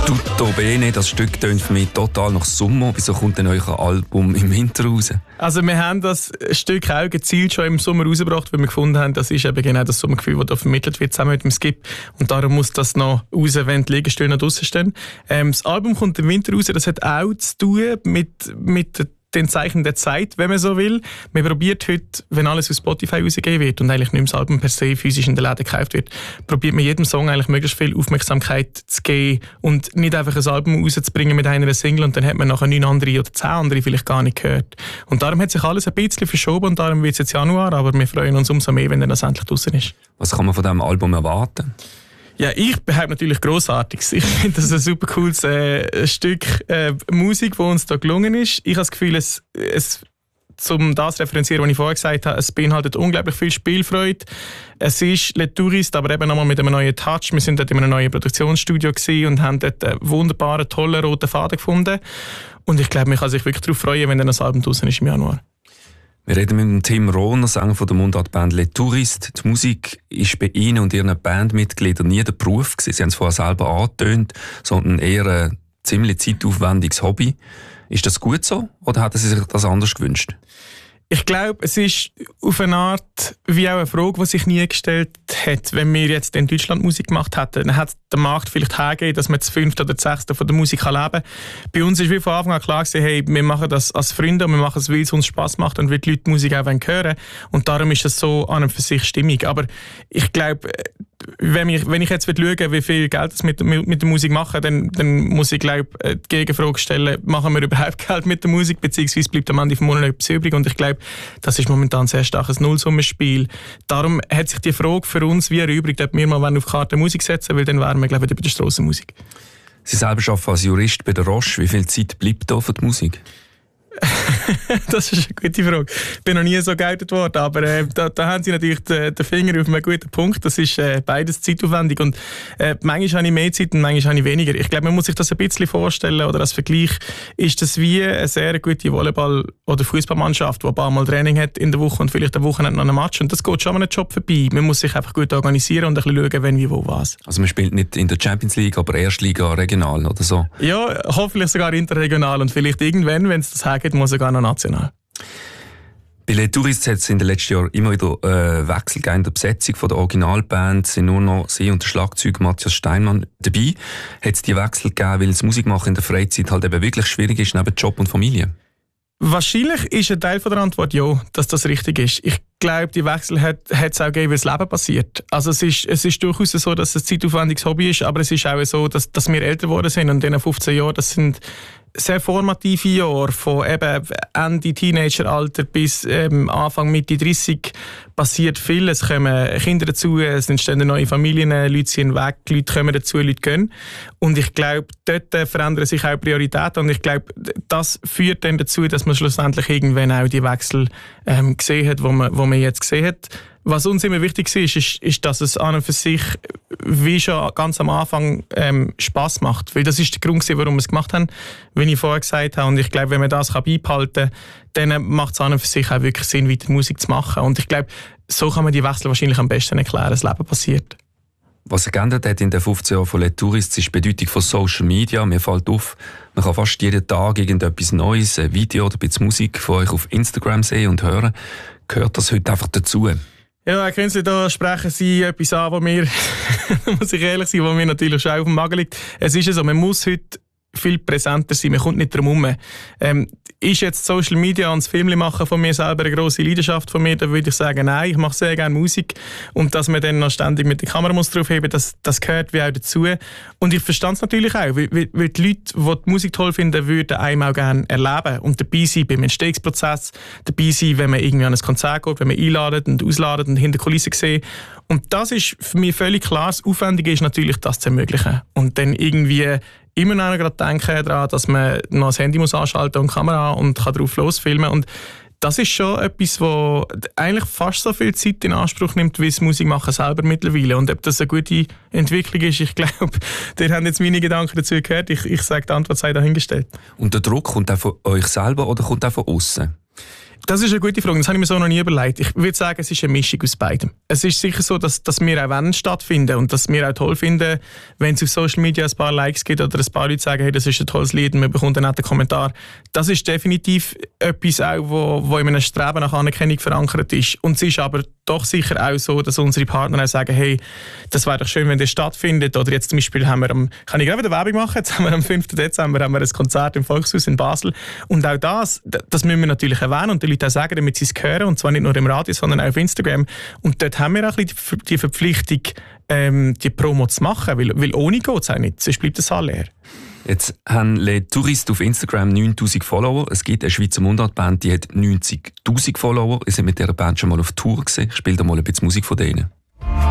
Tutto bene, das Stück tönt für mich total nach Sommer. Wieso kommt denn euer Album im Winter raus? Also wir haben das Stück auch gezielt schon im Sommer rausgebracht, weil wir gefunden haben, das ist eben genau das Sommergefühl, das da vermittelt wird, zusammen mit dem Skip. Und darum muss das noch raus, wenn die Liegestühle noch draussen stehen. Das Album kommt im Winter raus, das hat auch zu tun mit den Zeichen der Zeit, wenn man so will. Man probiert heute, wenn alles auf Spotify rausgegeben wird und eigentlich nicht mehr das Album per se physisch in den Läden gekauft wird, probiert man jedem Song eigentlich möglichst viel Aufmerksamkeit zu geben und nicht einfach ein Album rauszubringen mit einer Single und dann hat man nachher 9 andere oder 10 andere vielleicht gar nicht gehört. Und darum hat sich alles ein bisschen verschoben und darum wird es jetzt Januar, aber wir freuen uns umso mehr, wenn dann das endlich draussen ist. Was kann man von diesem Album erwarten? Ja, ich behaupte natürlich Grossartiges. Ich finde das ein super cooles Stück Musik, das uns da gelungen ist. Ich habe das Gefühl, es zum das referenzieren, was ich vorher gesagt habe, es beinhaltet unglaublich viel Spielfreude. Es ist Le Tourist, aber eben nochmal mit einem neuen Touch. Wir sind dort in einem neuen Produktionsstudio gewesen und haben dort einen wunderbaren, tollen roten Faden gefunden. Und ich glaube, man kann sich wirklich darauf freuen, wenn dann das Album draussen ist im Januar. Wir reden mit dem Tim Rohner, Sänger von der Mundartband Le Tourist. Die Musik ist bei Ihnen und Ihren Bandmitgliedern nie der Beruf gewesen. Sie haben es vorher selber angetönt, sondern eher ein ziemlich zeitaufwendiges Hobby. Ist das gut so oder hätten Sie sich das anders gewünscht? Ich glaube, es ist auf eine Art wie auch eine Frage, die sich nie gestellt hat. Wenn wir jetzt in Deutschland Musik gemacht hätten, dann hat der Markt vielleicht hergegeben, dass man das 5. oder 6. von der Musik leben kann. Bei uns ist wie von Anfang an klar gewesen, hey, wir machen das als Freunde und wir machen es, weil es uns Spass macht und weil die Leute die Musik auch hören wollen. Und darum ist das so an und für sich stimmig. Aber ich glaube, wenn ich jetzt schaue, wie viel Geld das mit der Musik machen, dann muss ich glaube die Gegenfrage stellen, machen wir überhaupt Geld mit der Musik, beziehungsweise bleibt am Ende vom Monat etwas übrig? Und ich glaube, das ist momentan sehr starkes Nullsummenspiel. Darum hat sich die Frage für uns wie erübrigt, ob wir mal auf die Karte Musik setzen, weil dann wären wir glaube ich bei der Strassenmusik. Sie selber arbeiten als Jurist bei der Roche. Wie viel Zeit bleibt da für die Musik? Das ist eine gute Frage. Ich bin noch nie so geoutet worden, aber da haben Sie natürlich den Finger auf einen guten Punkt. Das ist beides zeitaufwendig und manchmal habe ich mehr Zeit und manchmal habe ich weniger. Ich glaube, man muss sich das ein bisschen vorstellen oder als Vergleich ist das wie eine sehr gute Volleyball- oder Fußballmannschaft, die ein paar Mal Training hat in der Woche und vielleicht eine Woche noch einen Match und das geht schon an einem Job vorbei. Man muss sich einfach gut organisieren und ein bisschen schauen, wenn, wie, wo, was. Also man spielt nicht in der Champions League, aber Erstliga regional oder so? Ja, hoffentlich sogar interregional und vielleicht irgendwann, wenn es das hergeht, muss sogar noch national. Bei Les Touristes hat es in den letzten Jahren immer wieder Wechsel gegeben in der Besetzung von der Originalband. Es sind nur noch Sie und der Schlagzeuger Matthias Steinmann dabei. Hat es die Wechsel gegeben, weil das Musikmachen in der Freizeit halt eben wirklich schwierig ist, neben Job und Familie? Wahrscheinlich ist ein Teil von der Antwort ja, dass das richtig ist. Ich glaube, die Wechsel hat es auch gegeben, weil das Leben passiert. Also es ist durchaus so, dass es ein zeitaufwendiges Hobby ist, aber es ist auch so, dass wir älter geworden sind und in den 15 Jahren, das sind sehr formative Jahre, von eben Ende Teenageralter bis Anfang Mitte 30 passiert viel. Es kommen Kinder dazu, es entstehen neue Familien, Leute sind weg, Leute kommen dazu, Leute gehen. Und ich glaube, dort verändern sich auch Prioritäten und ich glaube, das führt dann dazu, dass man schlussendlich irgendwann auch die Wechsel gesehen hat, wo man jetzt gesehen hat. Was uns immer wichtig ist, dass es an und für sich, wie schon ganz am Anfang, Spass macht. Weil das ist der Grund, warum wir es gemacht haben, wie ich vorher gesagt habe. Und ich glaube, wenn man das beibehalten kann, dann macht es an und für sich auch wirklich Sinn, weiter Musik zu machen. Und ich glaube, so kann man die Wechsel wahrscheinlich am besten erklären. Das Leben passiert. Was sich geändert hat in den 15 Jahren von Les Touristes, ist die Bedeutung von Social Media. Mir fällt auf, man kann fast jeden Tag irgendetwas Neues, ein Video oder ein bisschen Musik von euch auf Instagram sehen und hören. Gehört das heute einfach dazu? Ja, Herr Künstler, da sprechen Sie etwas an, wo mir, muss ich ehrlich sein, wo mir natürlich schon auf dem Magen liegt. Es ist ja so, man muss heute viel präsenter sein, man kommt nicht drum herum. Ist jetzt Social Media und das Film machen von mir selber eine grosse Leidenschaft von mir, dann würde ich sagen, nein, ich mache sehr gerne Musik und dass man dann noch ständig mit der Kamera muss draufheben, das gehört wie auch dazu. Und ich verstehe es natürlich auch, weil die Leute, die die Musik toll finden, würden einem auch gerne erleben und dabei sein beim Entstehungsprozess, dabei sein, wenn man irgendwie an ein Konzert geht, wenn man einladet und ausladet und hinter Kulissen sieht. Und das ist für mich völlig klar, das Aufwendige ist natürlich, das zu ermöglichen. Und dann irgendwie immer noch gerade denken daran, dass man noch das Handy muss anschalten und die Kamera und kann drauf losfilmen. Und das ist schon etwas, was eigentlich fast so viel Zeit in Anspruch nimmt, wie das Musikmachen selber mittlerweile. Und ob das eine gute Entwicklung ist, ich glaube, ihr habt jetzt meine Gedanken dazu gehört. Ich sage, die Antwort sei dahingestellt. Und der Druck kommt auch von euch selber oder kommt auch von außen? Das ist eine gute Frage, das habe ich mir so noch nie überlegt. Ich würde sagen, es ist eine Mischung aus beidem. Es ist sicher so, dass wir auch wenn stattfinden und dass wir auch toll finden, wenn es auf Social Media ein paar Likes gibt oder ein paar Leute sagen, hey, das ist ein tolles Lied und man bekommt einen netten Kommentar. Das ist definitiv etwas auch, wo in einem Streben nach Anerkennung verankert ist. Und es ist aber doch sicher auch so, dass unsere Partner auch sagen, hey, das wäre doch schön, wenn das stattfindet. Oder jetzt zum Beispiel kann ich gerade wieder Werbung machen, jetzt haben wir am 5. Dezember haben wir ein Konzert im Volkshaus in Basel. Und auch das müssen wir natürlich erwähnen und die Leute auch sagen, damit sie es hören, und zwar nicht nur im Radio, sondern auch auf Instagram. Und dort haben wir auch ein bisschen die Verpflichtung, die Promo zu machen, weil ohne geht es auch nicht, sonst bleibt der Saal leer. Jetzt haben Les Touristes auf Instagram 9000 Follower. Es gibt eine Schweizer Mundartband, die hat 90'000 Follower. Ihr seid mit dieser Band schon mal auf Tour gewesen. Ich spiele da mal ein bisschen Musik von denen.